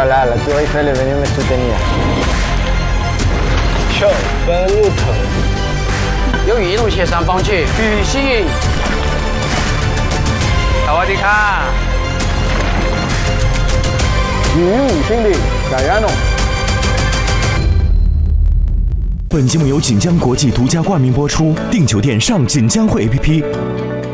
là la Tour Eiffel è venuta a soutenir. Ciao, benvenuto. 由于一路协商放弃，语信。萨瓦迪卡。 语信的Gaiano。 本节目由锦江国际独家冠名播出，订酒店上锦江汇 APP。